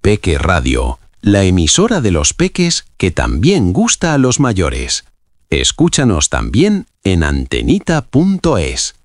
Peque Radio, la emisora de los peques que también gusta a los mayores. Escúchanos también en antenita.es.